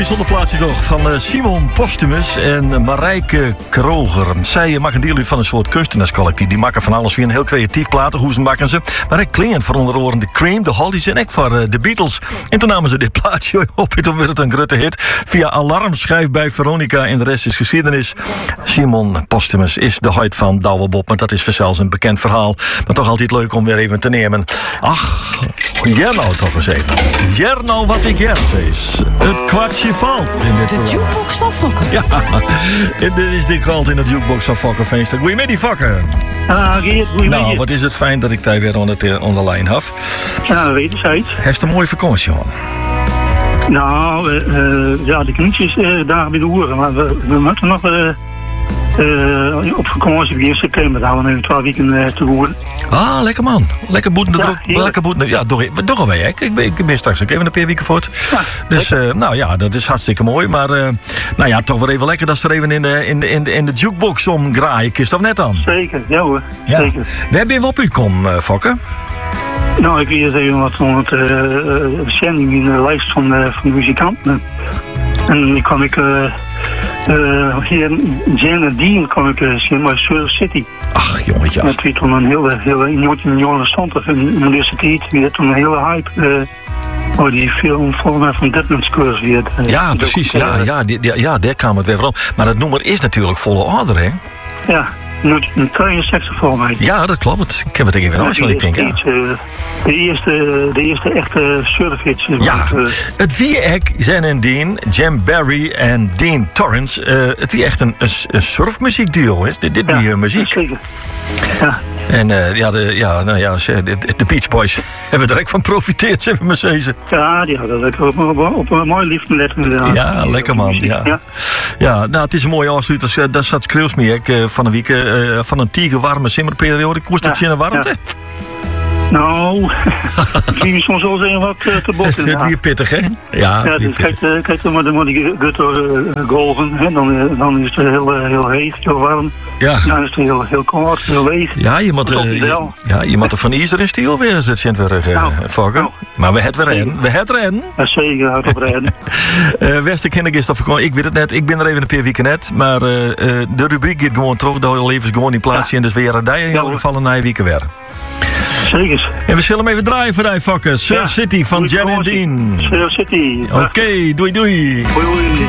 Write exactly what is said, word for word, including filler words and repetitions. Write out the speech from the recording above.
Bijzonder plaatsje toch van uh, Simon Postumus en Marijke Kroger. Zij maken deel uit van een soort kunstenaarscollectief. Die maken van alles weer een heel creatief platen. Hoe ze maken ze? Maar hij klinkt voor onder oren de Cream, de Hollies en ook voor uh, de Beatles. En toen namen ze dit plaatje op. En toen werd het een grote hit. Via Alarm schrijft bij Veronica en de rest is geschiedenis. Simon Postumus is de huid van Douwe Bob. Maar dat is zelfs een bekend verhaal. Maar toch altijd leuk om weer even te nemen. Ach, Jerno toch eens even. Jerno wat ik jer is. Het kwartje valt in dit De jukebox van Fokker. Ja, dit is dik valt in de jukebox van Fokker Veenster. Goedemiddag, Fokker. Ah, Geert, goedemiddag. Nou, wat is het fijn dat ik daar weer onder de, onder de lijn heb. Ja, wederzijds. Heeft een mooie vakantie, man. Nou, uh, ja, de knietjes uh, daar bij de hoeren. Maar we, we moeten nog uh, uh, op vakantie begin september. Daar gaan we nu twaalf weken uh, te hoeren. Ah, lekker man. Lekker boeten. Ja, Ja, lekker boeten. Ja, toch, toch alweer. Ik, ik, ben, ik ben straks ook even een paar weken voort. Ja, dus, uh, nou ja, dat is hartstikke mooi. Maar, uh, nou ja, toch wel even lekker dat ze er even in de, in de, in de, in de jukebox om graaien. Kist of net dan? Zeker, ja hoor. Ja. Zeker. Waar ben je op uitgekomen, uh, Fokker? Nou, ik wil eerst even wat van het uh, zending in de lijst van, uh, van de muzikanten. En die kwam ik uh, uh, hier Jan en Dean kwam ik uh, zien bij Surf City. Ach, jongetje. Dat werd toen een hele, hele, nooit in de jaren stond of in de eerste tijd weer toen een hele hype. Uh, oh, die film volgens mij van Deadman's Curse weer. Uh, ja, precies. Ja, ja, die, die, ja, daar kwam het weer van. Maar het nummer is natuurlijk volle orde, hè? Ja. Een tweeënzestig voor mij. Ja, dat klopt. Ik heb het even nog ik denk. Ja. De eerste, de eerste echte surfhits. Ja, het wie ek, Zen en Dean, Jam Barry en Dean Torrance. Uh, het wie echt een, een, een surfmuziekduo is. Dit, dit ja, die muziek. Zeker. Ja. En uh, ja, de, ja, nou ja, de, de Beach Boys hebben er echt van profiteerd, zeggen we maar zeggen. Ja, die hadden lekker op, op, op een mooie liefde letten. Ja, lekker man. Ja. Ja. Ja, nou, het is een mooie afsluiter. Dat zat Kreels me uh, van een week uh, van een tige warme simmerperiode. Koest het ja, in de warmte? Ja. Nou, ik zie soms wel eens even wat uh, te botten. Het is weer pittig, hè? Ja, ja dus kijk, uh, kijk dan maar de die gutter uh, golven. Hè? Dan, uh, dan is het heel, uh, heel heet, heel warm. Ja. Dan is het heel, heel koud, heel leeg. Ja, je moet, uh, je, ja, je moet er van Iser in stiel weer zitten, uh, nou, Fokker. Nou, maar we het weer rennen. We het rennen. Ja, zeker, hard op rennen. uh, Westerkinnig is dat vakantie. Ik weet het net. Ik ben er even een paar weken net. Maar uh, uh, de rubriek gaat gewoon terug. De levens gewoon in plaats. Ja. En dus weer daar in ieder geval een nieuwe weken weer. Zeker. En we zullen hem even draaien voor die Fokker. Surf ja. City van Jan en Dean. Surf City. Oké, okay, doei doei. Doei doei.